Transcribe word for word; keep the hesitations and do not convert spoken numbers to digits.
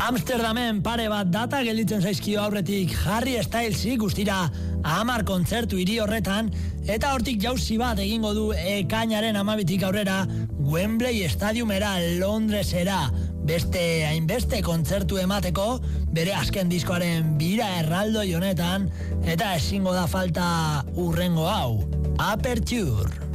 Amsterdamen pare bat data gelditzen zaizkio aurretik Harry Stylesi guztira hamar kontzertu hiri horretan, eta hortik jauzi bat egingo du ekainaren hamabitik aurrera Wembley Stadiumera Londresera, beste hainbeste kontzertu emateko bere azken diskoaren bira erraldoi honetan, eta ezingo da falta urrengo hau, Aperture.